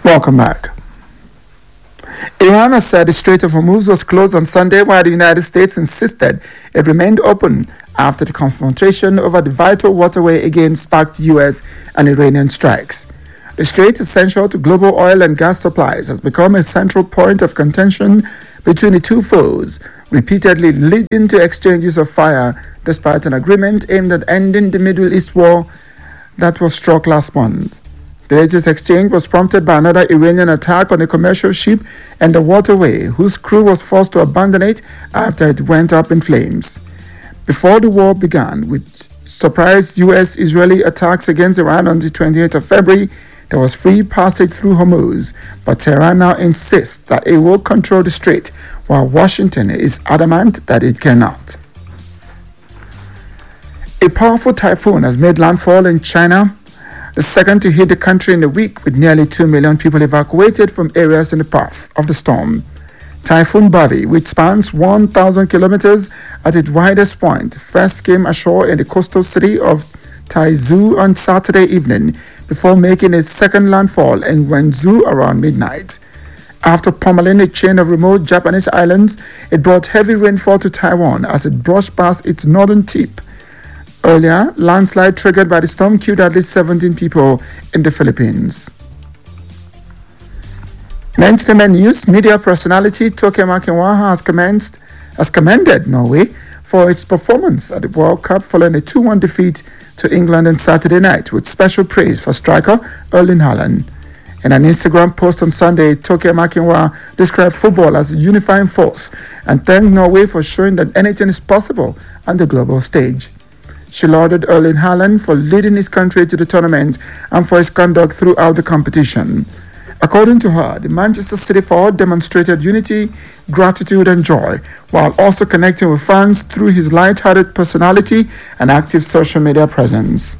Welcome back. Iran has said the Strait of Hormuz was closed on Sunday while the United States insisted it remained open after the confrontation over the vital waterway again sparked U.S. and Iranian strikes. The strait, essential to global oil and gas supplies, has become a central point of contention between the two foes, repeatedly leading to exchanges of fire despite an agreement aimed at ending the Middle East war that was struck last month. The latest exchange was prompted by another Iranian attack on a commercial ship and the waterway, whose crew was forced to abandon it after it went up in flames. Before the war began, with surprise U.S.-Israeli attacks against Iran on the 28th of February, there was free passage through Hormuz, but Tehran now insists that it will control the strait, while Washington is adamant that it cannot. A powerful typhoon has made landfall in China, the second to hit the country in a week, with nearly 2 million people evacuated from areas in the path of the storm. Typhoon Bavi, which spans 1,000 kilometers at its widest point, first came ashore in the coastal city of Taizhou on Saturday evening before making its second landfall in Wenzhou around midnight. After pummeling a chain of remote Japanese islands, it brought heavy rainfall to Taiwan as it brushed past its northern tip. Earlier, landslide triggered by the storm killed at least 17 people in the Philippines. In entertainment news, media personality Toke Makinwa has commended Norway for its performance at the World Cup following a 2-1 defeat to England on Saturday night, with special praise for striker Erling Haaland. In an Instagram post on Sunday, Toke Makinwa described football as a unifying force and thanked Norway for showing that anything is possible on the global stage. She lauded Erling Haaland for leading his country to the tournament and for his conduct throughout the competition. According to her, the Manchester City forward demonstrated unity, gratitude and joy, while also connecting with fans through his light-hearted personality and active social media presence.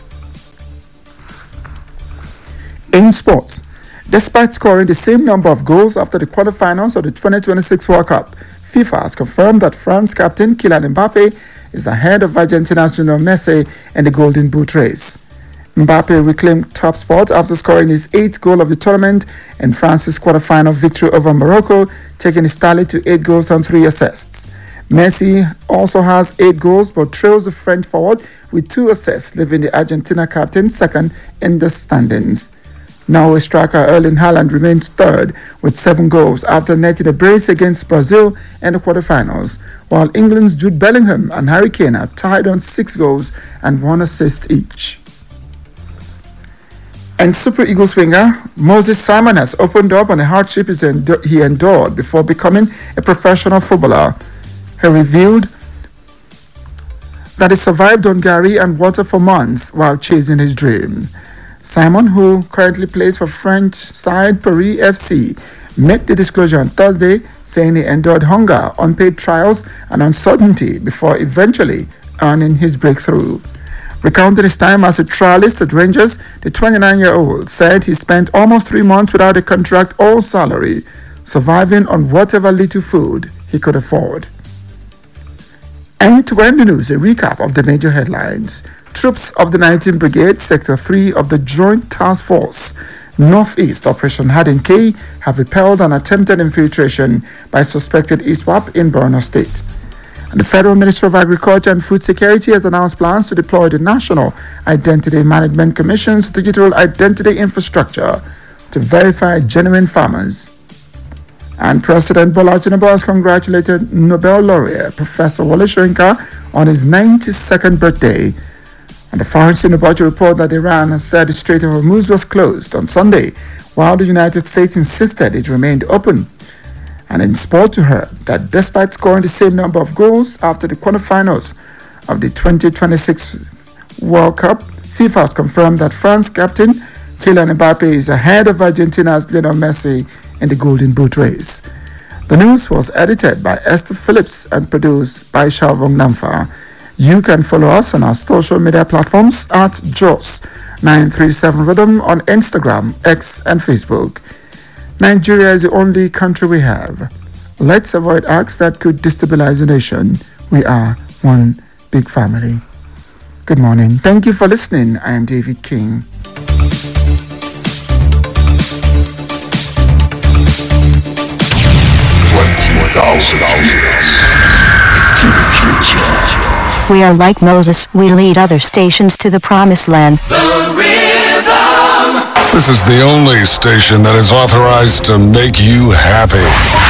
In sports, despite scoring the same number of goals after the quarterfinals of the 2026 World Cup, FIFA has confirmed that France captain Kylian Mbappe is ahead of Argentina's Lionel Messi in the Golden Boot race. Mbappe reclaimed top spot after scoring his 8th goal of the tournament in France's quarterfinal victory over Morocco, taking his tally to 8 goals and 3 assists. Messi also has 8 goals but trails the French forward with 2 assists, leaving the Argentina captain second in the standings. Norway striker Erling Haaland remains third with 7 goals after netting a brace against Brazil in the quarterfinals, while England's Jude Bellingham and Harry Kane are tied on 6 goals and 1 assist each. And Super Eagles winger Moses Simon has opened up on the hardship he endured before becoming a professional footballer. He revealed that he survived on Gary and water for months while chasing his dream. Simon, who currently plays for French side Paris FC, made the disclosure on Thursday, saying he endured hunger, unpaid trials, and uncertainty before eventually earning his breakthrough. Recounting his time as a trialist at Rangers, the 29-year-old said he spent almost 3 months without a contract or salary, surviving on whatever little food he could afford. And to end the news, a recap of the major headlines. Troops of the 19th Brigade, Sector 3 of the Joint Task Force, Northeast Operation Hardin K, have repelled an attempted infiltration by suspected ISWAP in Borno State. And the Federal Ministry of Agriculture and Food Security has announced plans to deploy the National Identity Management Commission's digital identity infrastructure to verify genuine farmers. And President Bola Tinubu has congratulated Nobel laureate Professor Wole Soyinka on his 92nd birthday. And the Foreign Budget report that Iran has said the Strait of Hormuz was closed on Sunday, while the United States insisted it remained open. And in sport, to her that despite scoring the same number of goals after the quarterfinals of the 2026 World Cup, FIFA has confirmed that France captain Kylian Mbappe is ahead of Argentina's Lionel Messi in the Golden Boot race. The news was edited by Esther Phillips and produced by Shalvong Namfa. You can follow us on our social media platforms at JOS937 Rhythm on Instagram, X, and Facebook. Nigeria is the only country we have. Let's avoid acts that could destabilize the nation. We are one big family. Good morning. Thank you for listening. I am David King. years to the future. We are like Moses, we lead other stations to the promised land. The Rhythm. This is the only station that is authorized to make you happy.